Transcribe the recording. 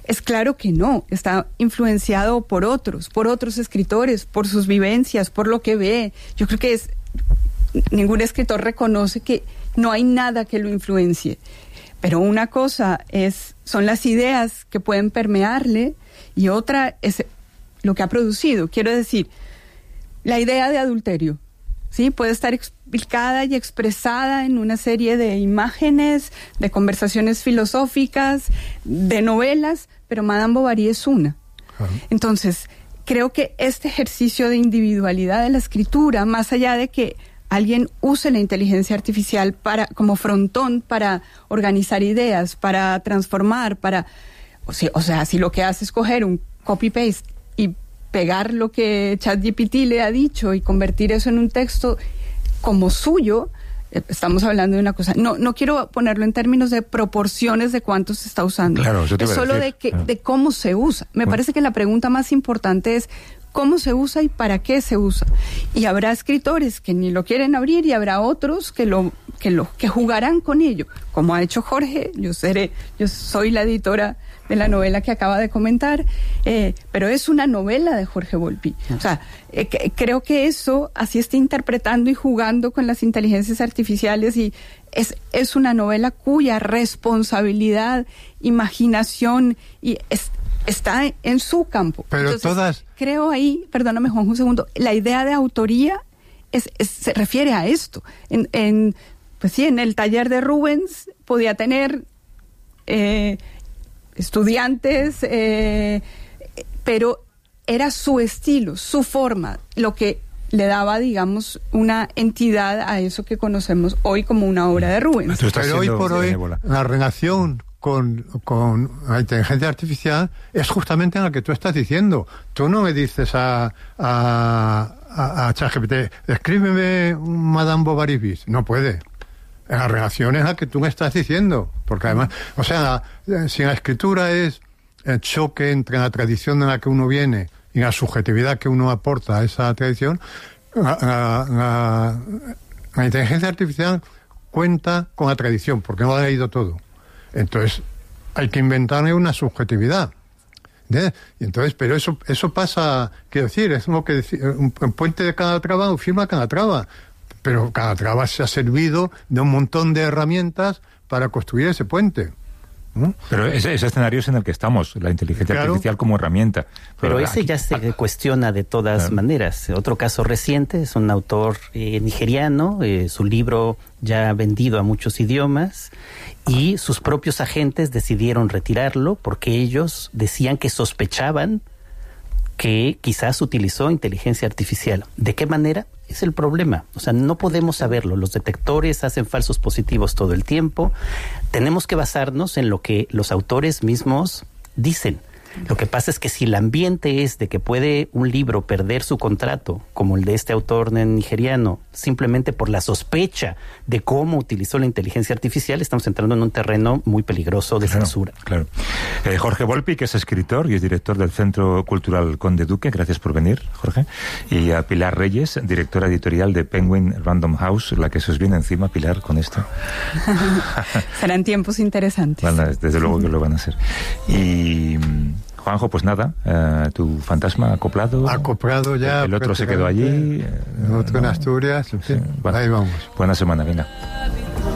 Es claro que no, está influenciado por otros escritores, por sus vivencias, por lo que ve. Yo creo que ningún escritor reconoce que no hay nada que lo influencie. Pero una cosa son las ideas que pueden permearle y otra es lo que ha producido. Quiero decir, la idea de adulterio, ¿sí? Puede estar explicada y expresada en una serie de imágenes, de conversaciones filosóficas, de novelas, pero Madame Bovary es una. Entonces, creo que este ejercicio de individualidad de la escritura, más allá de que alguien use la inteligencia artificial como frontón para organizar ideas, para transformar, o sea, si lo que hace es coger un copy-paste y pegar lo que ChatGPT le ha dicho y convertir eso en un texto como suyo, estamos hablando de una cosa. No quiero ponerlo en términos de proporciones de cuánto se está usando. Claro, eso te es iba a solo decir. de cómo se usa. Me parece que la pregunta más importante es cómo se usa y para qué se usa. Y habrá escritores que ni lo quieren abrir y habrá otros que jugarán con ello, como ha hecho Jorge. Yo soy la editora de la novela que acaba de comentar, pero es una novela de Jorge Volpi. O sea, creo que eso, así está interpretando y jugando con las inteligencias artificiales, y es una novela cuya responsabilidad, imaginación y está en su campo. Pero entonces, creo ahí, perdóname Juan, un segundo, la idea de autoría se refiere a esto. Pues sí, en el taller de Rubens podía tener estudiantes, pero era su estilo, su forma, lo que le daba, digamos, una entidad a eso que conocemos hoy como una obra de Rubens. Pero hoy por hoy, la relación con la inteligencia artificial es justamente en la que tú estás diciendo. Tú no me dices a ChatGPT, escríbeme un Madame Bovary bis. No puede. En la relación es la que tú me estás diciendo. Porque además, o sea, si la escritura es el choque entre la tradición en la que uno viene y la subjetividad que uno aporta a esa tradición, la inteligencia artificial cuenta con la tradición, porque no lo ha leído todo. Entonces, hay que inventarle una subjetividad. ¿Eh? Y entonces, pero eso pasa, quiero decir, es como que un puente de Calatrava o firma Calatrava. Pero Calatrava se ha servido de un montón de herramientas para construir ese puente. ¿No? Pero ese escenario es en el que estamos, la inteligencia artificial como herramienta. Pero ese ya se cuestiona de todas maneras. Otro caso reciente es un autor nigeriano, su libro ya ha vendido a muchos idiomas, y sus propios agentes decidieron retirarlo porque ellos decían que sospechaban que quizás utilizó inteligencia artificial. ¿De qué manera? Es el problema. O sea, no podemos saberlo. Los detectores hacen falsos positivos todo el tiempo. Tenemos que basarnos en lo que los autores mismos dicen. Lo que pasa es que si el ambiente es de que puede un libro perder su contrato, como el de este autor nigeriano, simplemente por la sospecha de cómo utilizó la inteligencia artificial, estamos entrando en un terreno muy peligroso de censura. Claro. Jorge Volpi, que es escritor y es director del Centro Cultural Conde Duque, gracias por venir, Jorge. Y a Pilar Reyes, directora editorial de Penguin Random House, la que se os viene encima, Pilar, con esto. Serán tiempos interesantes. Bueno, desde luego que lo van a ser. Y Juanjo, pues nada, tu fantasma acoplado. Acoplado ya. El otro se quedó allí. El otro en Asturias, en fin, Bueno, ahí vamos. Buena semana, venga.